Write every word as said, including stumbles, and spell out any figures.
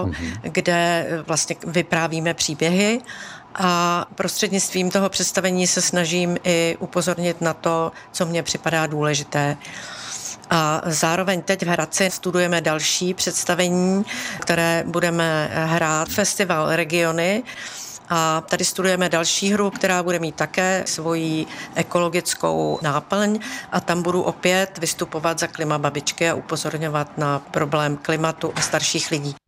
divadlo, mm-hmm. kde vlastně vyprávíme příběhy a prostřednictvím toho představení se snažím i upozornit na to, co mně připadá důležité. A zároveň teď v Hradci studujeme další představení, které budeme hrát. Festival Regiony. A tady studujeme další hru, která bude mít také svoji ekologickou náplň a tam budu opět vystupovat za Klimababičky a upozorňovat na problém klimatu a starších lidí.